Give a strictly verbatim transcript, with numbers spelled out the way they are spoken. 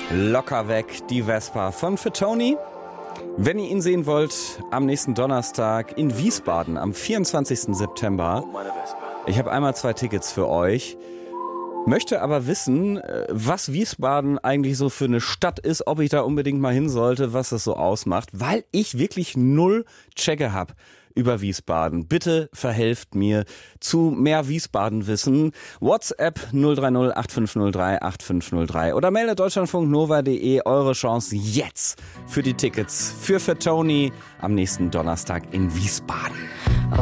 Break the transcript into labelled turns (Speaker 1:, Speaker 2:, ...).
Speaker 1: Locker weg, die Vespa von Fatoni. Wenn ihr ihn sehen wollt, am nächsten Donnerstag in Wiesbaden am vierundzwanzigsten September. Ich habe einmal zwei Tickets für euch. Möchte aber wissen, was Wiesbaden eigentlich so für eine Stadt ist, ob ich da unbedingt mal hin sollte, was das so ausmacht, weil ich wirklich null Checke habe über Wiesbaden. Bitte verhelft mir zu mehr Wiesbaden-Wissen. WhatsApp null drei null acht fünf null drei acht fünf null drei oder meldet deutschlandfunknova punkt de. Eure Chance jetzt für die Tickets für Fatoni am nächsten Donnerstag in Wiesbaden.